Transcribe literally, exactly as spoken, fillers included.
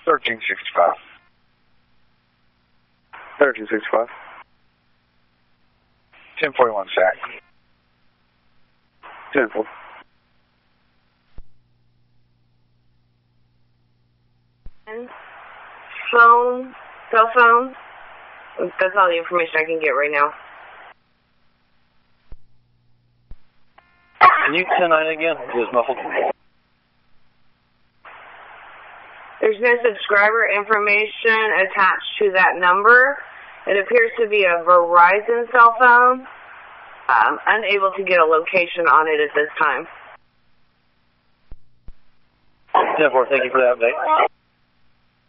thirteen sixty-five. thirteen sixty-five. ten forty-one sack. ten four. Phone, cell phone. That's all the information I can get right now. Can you ten nine again? It was muffled. There's no subscriber information attached to that number. It appears to be a Verizon cell phone. I'm unable to get a location on it at this time. ten four, thank you for the update.